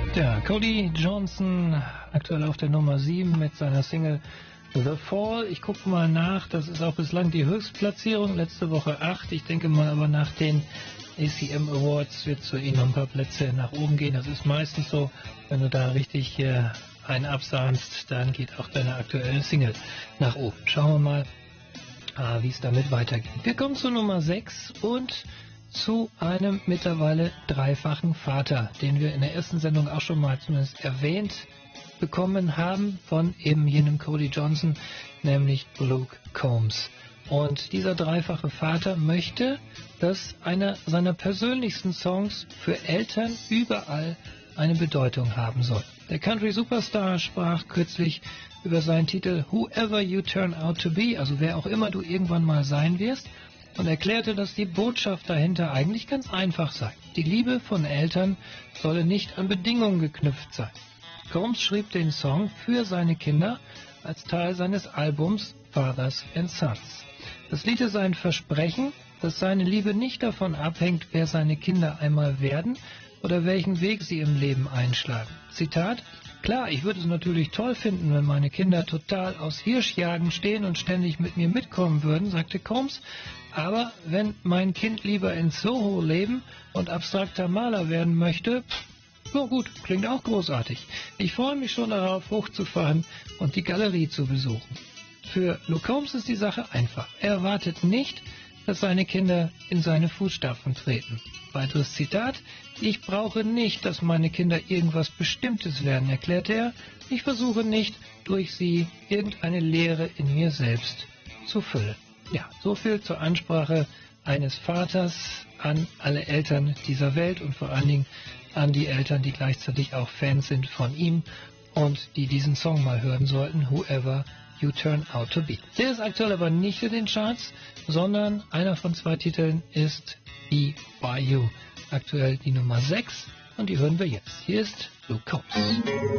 Ja, Cody Johnson, aktuell auf der Nummer 7 mit seiner Single The Fall. Ich gucke mal nach, das ist auch bislang die Höchstplatzierung, letzte Woche 8. Ich denke mal aber nach den ACM Awards wird es für ihn noch ein paar Plätze nach oben gehen. Das ist meistens so, wenn du da richtig einen absahnst, dann geht auch deine aktuelle Single nach oben. Schauen wir mal, wie es damit weitergeht. Wir kommen zu Nummer 6 und zu einem mittlerweile dreifachen Vater, den wir in der ersten Sendung auch schon mal zumindest erwähnt bekommen haben, von eben jenem Cody Johnson, nämlich Luke Combs. Und dieser dreifache Vater möchte, dass einer seiner persönlichsten Songs für Eltern überall eine Bedeutung haben soll. Der Country Superstar sprach kürzlich über seinen Titel Whoever You Turn Out to Be, also wer auch immer du irgendwann mal sein wirst, und erklärte, dass die Botschaft dahinter eigentlich ganz einfach sei. Die Liebe von Eltern solle nicht an Bedingungen geknüpft sein. Combs schrieb den Song für seine Kinder als Teil seines Albums Fathers and Sons. Das Lied ist ein Versprechen, dass seine Liebe nicht davon abhängt, wer seine Kinder einmal werden oder welchen Weg sie im Leben einschlagen. Zitat: Klar, ich würde es natürlich toll finden, wenn meine Kinder total aus Hirschjagen stehen und ständig mit mir mitkommen würden, sagte Combs. Aber wenn mein Kind lieber in Soho leben und abstrakter Maler werden möchte, na gut, klingt auch großartig. Ich freue mich schon darauf, hochzufahren und die Galerie zu besuchen. Für Luke Combs ist die Sache einfach. Er erwartet nicht, dass seine Kinder in seine Fußstapfen treten. Weiteres Zitat: Ich brauche nicht, dass meine Kinder irgendwas Bestimmtes werden, erklärte er. Ich versuche nicht, durch sie irgendeine Leere in mir selbst zu füllen. Ja, so viel zur Ansprache eines Vaters an alle Eltern dieser Welt und vor allen Dingen an die Eltern, die gleichzeitig auch Fans sind von ihm und die diesen Song mal hören sollten, Whoever You Turn Out to Be. Der ist aktuell aber nicht in den Charts, sondern einer von 2 Titeln ist Be By You. Aktuell die Nummer 6 und die hören wir jetzt. Hier ist Luke Combs.